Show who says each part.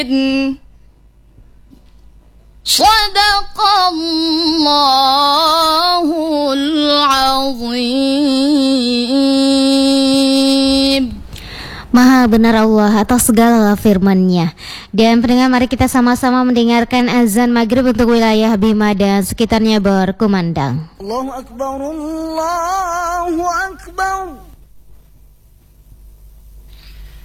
Speaker 1: Sadaqallahul azim.
Speaker 2: Maha benar Allah atas segala firman-Nya. Dan pendengar, mari kita sama-sama mendengarkan azan maghrib untuk wilayah Bima dan sekitarnya berkumandang.
Speaker 3: Allahu Akbar, Allahu Akbar.